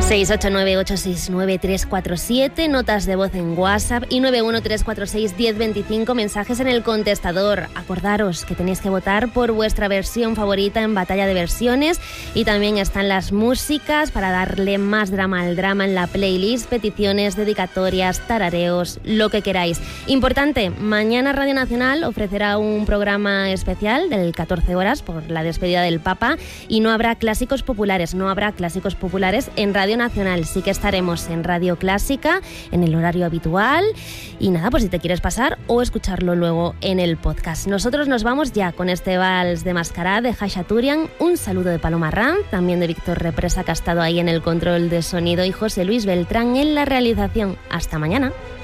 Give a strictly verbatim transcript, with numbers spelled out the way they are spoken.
seis ocho nueve ocho seis nueve tres cuatro siete, notas de voz en WhatsApp y nueve uno tres cuatro seis uno cero dos cinco, mensajes en el contestador. Acordaros que tenéis que votar por vuestra versión favorita en Batalla de Versiones, y también están las músicas para darle más drama al drama en la playlist, peticiones, dedicatorias, tarareos, lo que queráis. Importante, mañana Radio Nacional ofrecerá un programa especial del catorce horas por la despedida del Papa, y no habrá clásicos populares, no habrá clásicos populares en Radio Nacional. Sí que estaremos en Radio Clásica en el horario habitual, y nada, pues si te quieres pasar o escucharlo luego en el podcast. Nosotros nos vamos ya con este vals de Mascará de Khachaturian. Un saludo de Paloma Ram, también de Víctor Represa, que ha estado ahí en el control de sonido, y José Luis Beltrán en la realización. Hasta mañana.